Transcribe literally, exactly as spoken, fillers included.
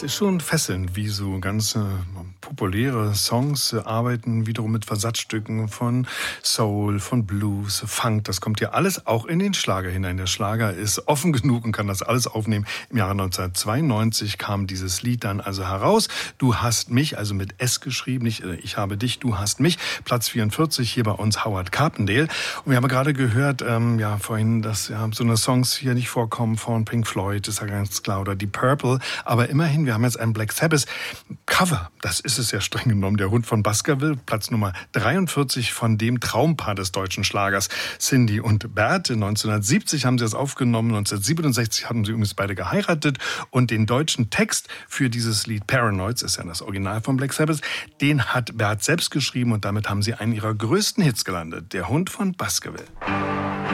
Es ist schon fesselnd, wie so ganz äh, populäre Songs äh, arbeiten, wiederum mit Versatzstücken von Soul, von Blues, Funk. Das kommt ja alles auch in den Schlager hinein. Der Schlager ist offen genug und kann das alles aufnehmen. Im Jahre neunzehnhundertzweiundneunzig kam dieses Lied dann also heraus. Du hast mich, also mit S geschrieben, nicht äh, ich habe dich, du hast mich. Platz vierundvierzig hier bei uns Howard Carpendale. Und wir haben gerade gehört, ähm, ja vorhin, dass ja, so eine Songs hier nicht vorkommen von Pink Floyd, ist ja ganz klar, oder Deep Purple. Aber immerhin, wir haben jetzt ein Black Sabbath Cover. Das ist es ja streng genommen. Der Hund von Baskerville, Platz Nummer dreiundvierzig von dem Traumpaar des deutschen Schlagers, Cindy und Bert. neunzehnhundertsiebzig haben sie das aufgenommen. neunzehnhundertsiebenundsechzig haben sie übrigens beide geheiratet. Und den deutschen Text für dieses Lied Paranoids, ist ja das Original von Black Sabbath, den hat Bert selbst geschrieben und damit haben sie einen ihrer größten Hits gelandet. Der Hund von Baskerville.